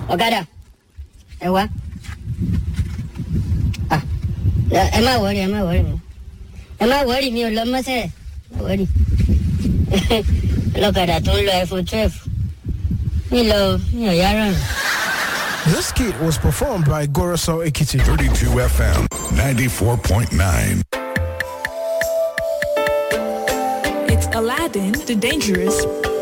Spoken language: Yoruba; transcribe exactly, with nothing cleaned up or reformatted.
ọ̀kadà ẹ wá ẹ má wọrí ẹ má wọrí mi ẹ má wọrí mi ò lọ mọ́sẹ̀ ẹ má wọrí ọlọ́kadà tó ń lọ iPhone twelve mi lọ mi ò yára rìn. This kit was performed by Goroso Ekiti. thirty-two F M, ninety-four point nine. It's Aladdin, the Dangerous